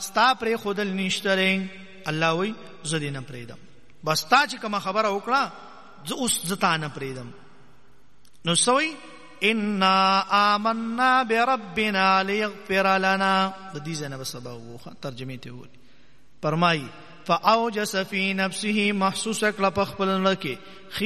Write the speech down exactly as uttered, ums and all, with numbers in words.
ستا پرې خودل نشته. الله وی زه دې نه پرېږدم، بس تا چې کومه خبره وکړه زه اوس زه تا نه پرېږدم. نو سوی انا آمنا بربنا لیغفر لنا. د دې ځای نه به سبا ووخه ترجمې ته وولي. فرمایي فاوجس فی نفسه، محسوس کړه په خپل زړه کې